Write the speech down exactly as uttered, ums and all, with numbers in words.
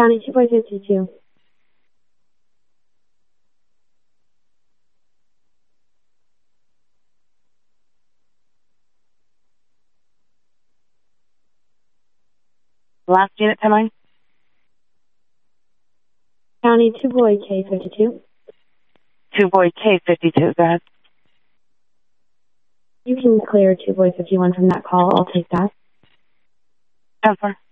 County two boy fifty-two. Last unit, ten nine. County two boy K fifty-two. Two boy K fifty-two, go ahead. You can clear two boy fifty-one from that call. I'll take that. ten four.